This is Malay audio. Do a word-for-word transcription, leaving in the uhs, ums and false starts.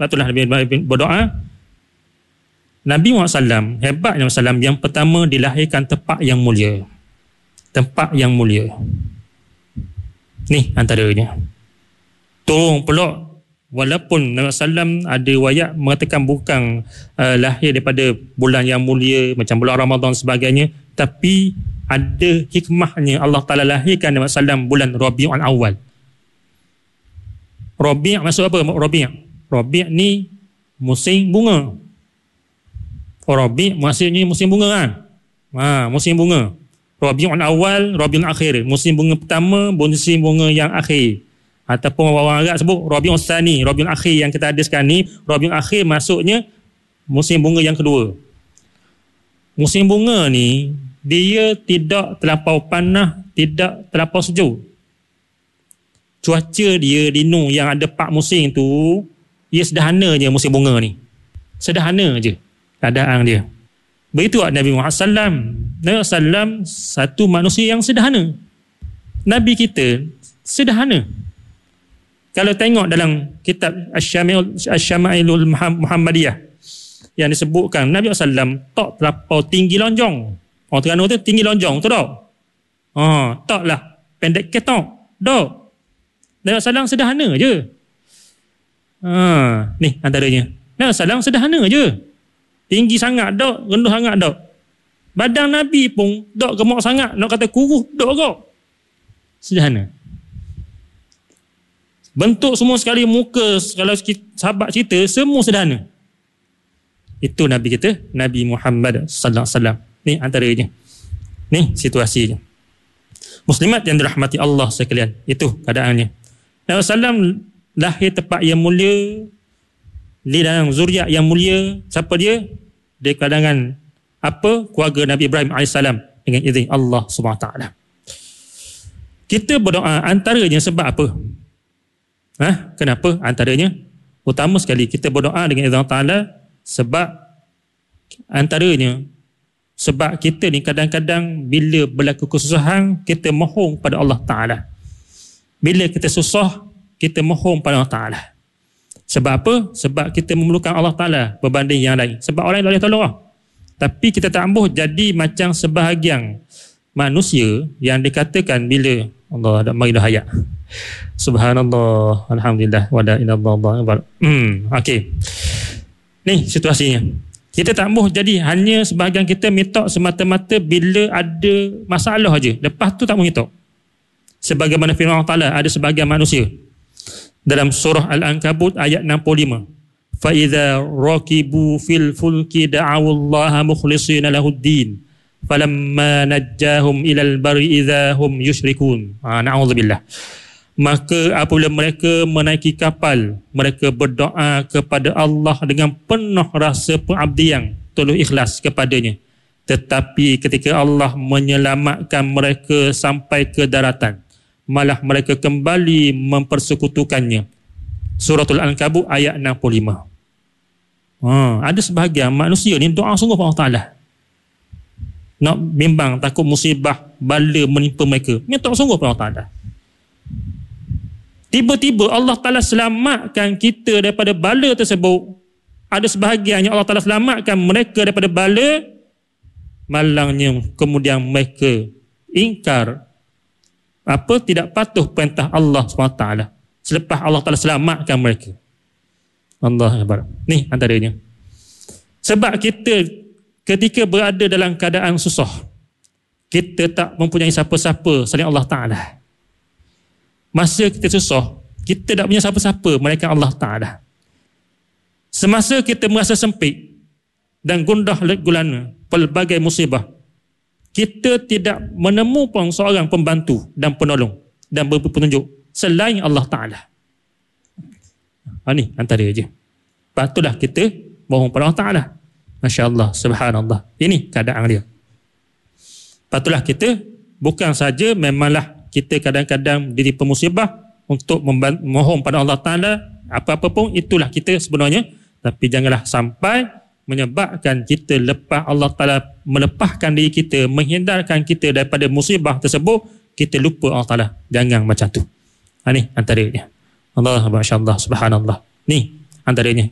itulah Nabi Ibrahim berdoa. Nabi Muhammad sallallahu alaihi wasallam, hebatnya Muhammad sallallahu alaihi wasallam, yang pertama dilahirkan tempat yang mulia. Tempat yang mulia. Ni antaranya. Tolong pula, walaupun Nabi sallallahu alaihi wasallam ada wayak mengatakan bukan uh, lahir daripada bulan yang mulia macam bulan Ramadan sebagainya, tapi ada hikmahnya Allah Ta'ala lahirkan Nabi sallallahu alaihi wasallam bulan Rabiul Awal. Rabi' maksud apa? Rabi' Rabi' ni musim bunga. Oh, Rabi' maksudnya musim bunga kan? Ha, musim bunga. Rabiul Awal, Rabiul Akhir. Musim bunga pertama, musim bunga yang akhir. Ataupun orang Arab sebut Rabiul Tsani, Rabiul Akhir yang kita ada sekarang ni. Rabiul Akhir maksudnya musim bunga yang kedua. Musim bunga ni dia tidak terlampau panas, tidak terlampau sejuk. Cuaca dia linu yang ada empat musim tu, ia sederhana je musim bunga ni. Sederhana je keadaan dia. Begitu Nabi Muhammad sallallahu alaihi wasallam. Nabi sallallahu alaihi wasallam satu manusia yang sederhana. Nabi kita sederhana. Kalau tengok dalam kitab Asy-Syama'ilul Muhammadiyah yang disebutkan, Nabi sallallahu alaihi wasallam tak terlampau tinggi lonjong. Orang Terengganu tu tinggi lonjong tu tak? Ha, taklah pendek ketok. Tak. Nabi sallallahu alaihi wasallam sederhana je. Ha, ni antaranya. Nabi sallallahu alaihi wasallam sederhana je. Tinggi sangat tak, rendah sangat tak. Badan Nabi pun tak gemuk sangat, nak kata kurus tak kok. Sederhana. Bentuk semua sekali, muka, kalau sahabat cerita, semua sederhana. Itu Nabi kita, Nabi Muhammad sallallahu alaihi wasallam. Ni antaranya. Ni situasinya. Muslimat yang dirahmati Allah sekalian, itu keadaannya. Nabi sallallahu alaihi wasallam lahir tempat yang mulia, di dalam zuriat yang mulia. Siapa dia? Di kalangan apa? Keluarga Nabi Ibrahim alaihissalam dengan izin Allah subhanahu wa taala. Kita berdoa antaranya sebab apa? Ha? Kenapa antaranya? Utama sekali kita berdoa dengan izin Allah Taala sebab antaranya sebab kita ni kadang-kadang bila berlaku kesusahan kita mohon pada Allah Taala. Bila kita susah kita mohon pada Allah Taala. Sebab apa? Sebab kita memerlukan Allah Ta'ala berbanding yang lain. Sebab orang lain boleh tolong lah. Tapi kita tak ambuh jadi macam sebahagian manusia yang dikatakan bila Allah ada mari dah hayat. Subhanallah, alhamdulillah, wa la ilaha illallah. Hmm, okey. Ni situasinya. Kita tak ambuh jadi hanya sebahagian kita minta semata-mata bila ada masalah aja. Lepas tu tak mau minta. Sebagaimana firman Allah Ta'ala, ada sebahagian manusia dalam surah Al-Ankabut ayat enam puluh lima, fa idza raqibu fil fulki da'awallaha mukhlishina lahuddin falamma najjahum ilal barri idza hum yusyrikun. Ha, na'udzubillah. Maka apabila mereka menaiki kapal, mereka berdoa kepada Allah dengan penuh rasa pengabdian, tulus ikhlas kepadanya. Tetapi ketika Allah menyelamatkan mereka sampai ke daratan, malah mereka kembali mempersekutukannya. Suratul Ankabut ayat enam puluh lima. Ha, ada sebahagian manusia ni doa sungguh pada Allah Ta'ala. Nak bimbang takut musibah bala menimpa mereka, minta sungguh pada Allah Ta'ala. Tiba-tiba Allah Ta'ala selamatkan kita daripada bala tersebut. Ada sebahagian yang Allah Ta'ala selamatkan mereka daripada bala, malangnya kemudian mereka ingkar apa, tidak patuh perintah Allah subhanahu wa taala selepas Allah Ta'ala selamatkan mereka. Allah Akbar. Ni antaranya. Sebab kita ketika berada dalam keadaan susah, kita tak mempunyai siapa-siapa selain Allah Ta'ala. Masa kita susah, kita tak punya siapa-siapa melainkan Allah Ta'ala. Semasa kita merasa sempit dan gundah gulana pelbagai musibah, kita tidak menemukan seorang pembantu dan penolong dan memberi petunjuk selain Allah Ta'ala. Ha, ni antara je. Patutlah kita mohon pada Allah Ta'ala. Masya Allah, subhanallah. Ini keadaan dia. Patutlah kita bukan saja memanglah kita kadang-kadang diri pemusibah untuk mohon pada Allah Ta'ala, apa-apa pun itulah kita sebenarnya. Tapi janganlah sampai menyebabkan kita lepas Allah Ta'ala melepaskan diri kita, menghindarkan kita daripada musibah tersebut, kita lupa Allah Ta'ala. Jangan macam tu. Ha, ni antaranya. Allah, Masya Allah, subhanallah. Ni antaranya.